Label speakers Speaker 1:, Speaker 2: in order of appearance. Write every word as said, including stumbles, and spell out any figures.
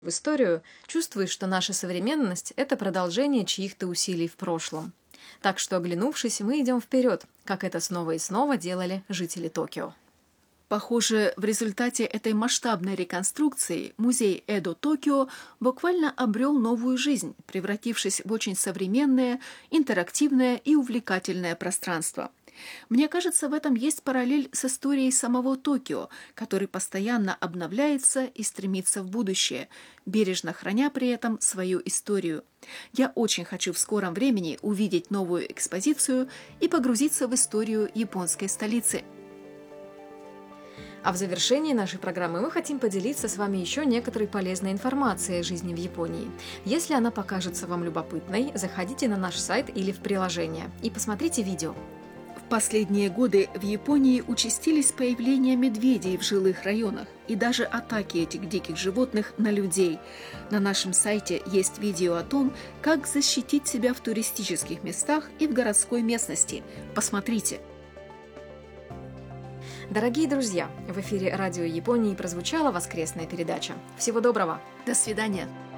Speaker 1: в историю, чувствуешь, что наша современность — это продолжение чьих-то усилий в прошлом. Так что, оглянувшись, мы идем вперед, как это снова и снова делали жители Токио.
Speaker 2: Похоже, в результате этой масштабной реконструкции музей Эдо Токио буквально обрел новую жизнь, превратившись в очень современное, интерактивное и увлекательное пространство. Мне кажется, в этом есть параллель с историей самого Токио, который постоянно обновляется и стремится в будущее, бережно храня при этом свою историю. Я очень хочу в скором времени увидеть новую экспозицию и погрузиться в историю японской столицы.
Speaker 1: А в завершении нашей программы мы хотим поделиться с вами еще некоторой полезной информацией о жизни в Японии. Если она покажется вам любопытной, заходите на наш сайт или в приложение и посмотрите видео.
Speaker 2: В последние годы в Японии участились появления медведей в жилых районах и даже атаки этих диких животных на людей. На нашем сайте есть видео о том, как защитить себя в туристических местах и в городской местности. Посмотрите.
Speaker 1: Дорогие друзья, в эфире Радио Японии прозвучала воскресная передача. Всего доброго!
Speaker 2: До свидания!